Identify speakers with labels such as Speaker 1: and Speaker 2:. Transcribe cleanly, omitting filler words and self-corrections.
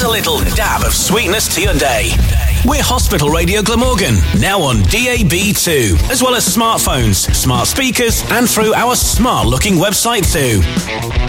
Speaker 1: a little dab of sweetness to your day. We're Hospital Radio Glamorgan, now on DAB2, as well as smartphones, smart speakers, and through our smart-looking website too.